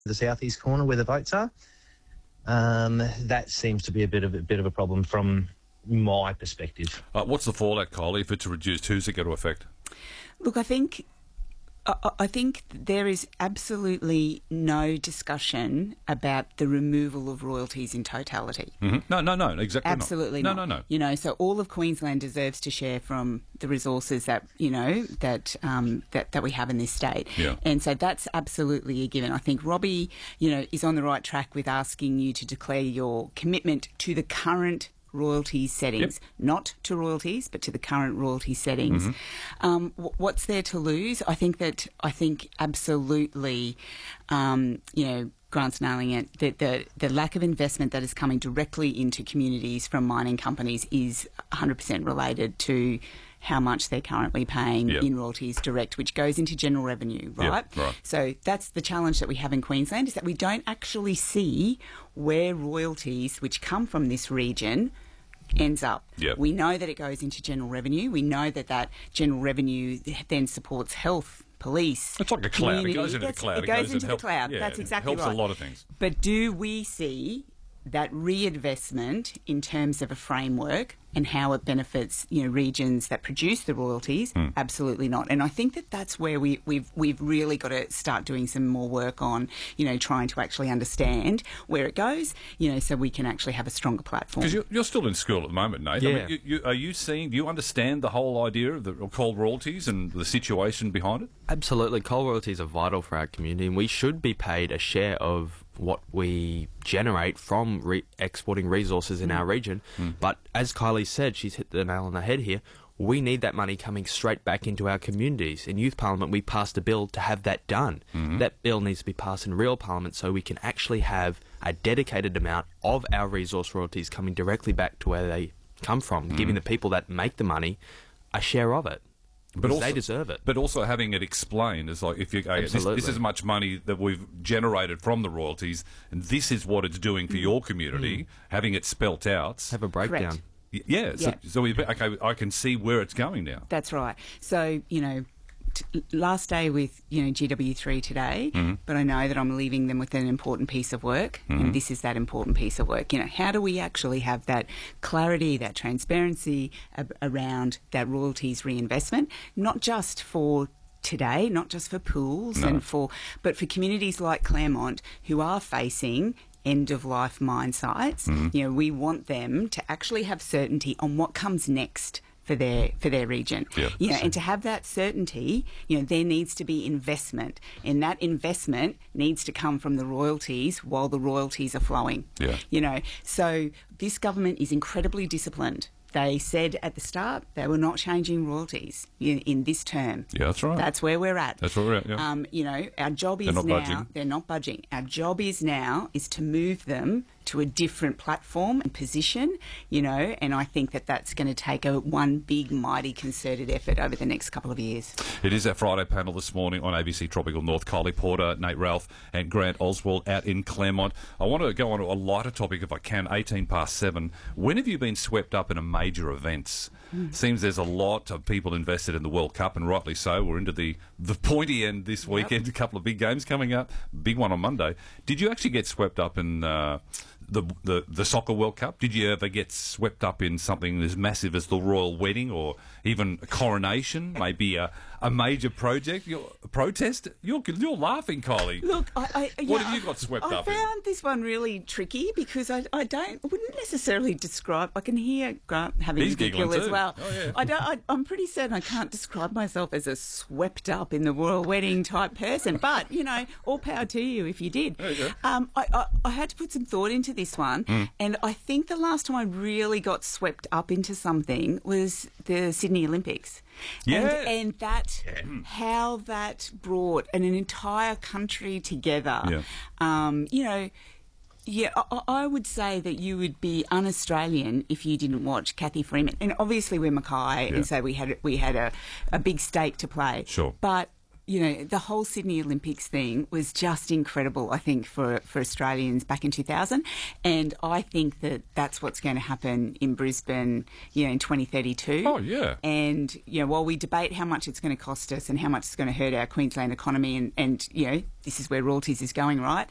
the southeast corner where the votes are. That seems to be a bit of a problem from my perspective. What's the fallout, Kylie, if it's reduced? Who's it going to affect? Look, I think there is absolutely no discussion about the removal of royalties in totality. Mm-hmm. No, exactly. Absolutely not. not. No. You know, so all of Queensland deserves to share from the resources that that we have in this state. Yeah. And so that's absolutely a given. I think Robbie, is on the right track with asking you to declare your commitment to the current royalties settings, not to royalties, but to the current royalty settings. What's there to lose? I think absolutely, Grant's nailing it, that the lack of investment that is coming directly into communities from mining companies is 100% related to how much they're currently paying in royalties direct, which goes into general revenue, right? Yeah, right. So that's the challenge that we have in Queensland, is that we don't actually see where royalties which come from this region ends up. Yep. We know that it goes into general revenue. We know that general revenue then supports health, police. It's like a cloud. It goes into the cloud. It goes into the cloud. Yeah, That's exactly right. It helps a lot of things. But do we see that reinvestment in terms of a framework and how it benefits, regions that produce the royalties? Absolutely not. And I think that's where we've really got to start doing some more work on, trying to actually understand where it goes, so we can actually have a stronger platform. Because you're still in school at the moment, Nate. Yeah. I mean, do you understand the whole idea of the coal royalties and the situation behind it? Absolutely. Coal royalties are vital for our community, and we should be paid a share of what we generate from exporting resources in our region. But as Kylie said, she's hit the nail on the head here, we need that money coming straight back into our communities. In Youth Parliament, we passed a bill to have that done. That bill needs to be passed in real Parliament so we can actually have a dedicated amount of our resource royalties coming directly back to where they come from, giving the people that make the money a share of it. But also, they deserve it. But also having it explained is like, if you go, this is much money that we've generated from the royalties, and this is what it's doing for your community. Having it spelt out. Have a breakdown. Correct. Yeah. So I can see where it's going now. That's right. So, last day with, GW3 today, but I know that I'm leaving them with an important piece of work, and this is that important piece of work. How do we actually have that clarity, that transparency around that royalties reinvestment, not just for today, not just for pools but for communities like Claremont who are facing end-of-life mine sites. We want them to actually have certainty on what comes next for their region. And to have that certainty, there needs to be investment, and that investment needs to come from the royalties while the royalties are flowing. So this government is incredibly disciplined. They said at the start they were not changing royalties in this term. Yeah, that's right. That's where we're at. That's where we're at, yeah. Our job is they're not budging. Our job is to move them to a different platform and position, and I think that's going to take one big, mighty, concerted effort over the next couple of years. It is our Friday panel this morning on ABC Tropical North. Kylie Porter, Nate Ralph and Grant Oswald out in Claremont. I want to go on to a lighter topic if I can, 7:18. When have you been swept up in a major events? Seems there's a lot of people invested in the World Cup, and rightly so. We're into the pointy end this weekend, a couple of big games coming up, big one on Monday. Did you actually get swept up in the Soccer World Cup? Did you ever get swept up in something as massive as the Royal Wedding or even a coronation, maybe a major protest? You're laughing, Kylie. Look, what have you got swept up in? I found this one really tricky because I wouldn't necessarily describe. I can hear Grant having a giggle as well. Oh, yeah. I'm pretty certain I can't describe myself as a swept up in the Royal Wedding type person, but all power to you if you did. There you go. I had to put some thought into this one, and I think the last time I really got swept up into something was the Sydney Olympics. Yeah. And how that brought an entire country together. I would say that you would be un-Australian if you didn't watch Cathy Freeman. And obviously we're Mackay, and so we had a big stake to play. Sure. But the whole Sydney Olympics thing was just incredible, I think, for Australians back in 2000. And I think that's what's going to happen in Brisbane, in 2032. Oh, yeah. And, while we debate how much it's going to cost us and how much it's going to hurt our Queensland economy and this is where royalties is going, right?